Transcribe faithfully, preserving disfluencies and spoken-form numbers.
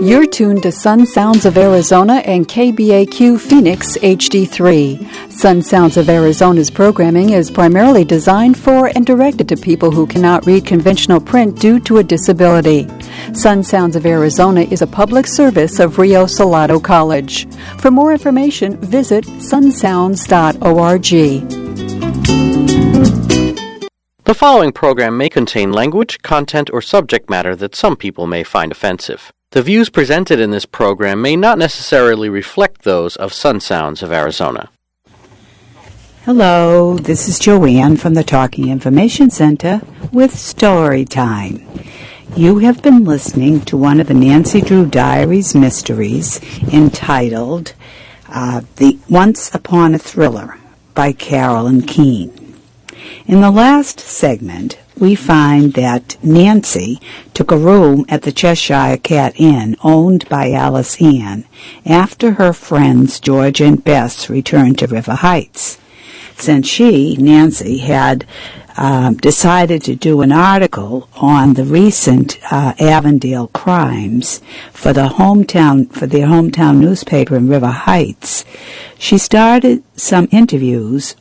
You're tuned to Sun Sounds of Arizona and K B A Q Phoenix H D three. Sun Sounds of Arizona's programming is primarily designed for and directed to people who cannot read conventional print due to a disability. Sun Sounds of Arizona is a public service of Rio Salado College. For more information, visit sun sounds dot org. The following program may contain language, content, or subject matter that some people may find offensive. The views presented in this program may not necessarily reflect those of Sun Sounds of Arizona. Hello, this is Joanne from the Talking Information Center with Story Time. You have been listening to one of the Nancy Drew Diaries mysteries entitled uh, The Once Upon a Thriller by Carolyn Keene. In the last segment, we find that Nancy took a room at the Cheshire Cat Inn owned by Alice Ann after her friends George and Bess returned to River Heights. Since she, Nancy, had um, decided to do an article on the recent uh, Avondale crimes for the hometown for their hometown newspaper in River Heights, she started some interviews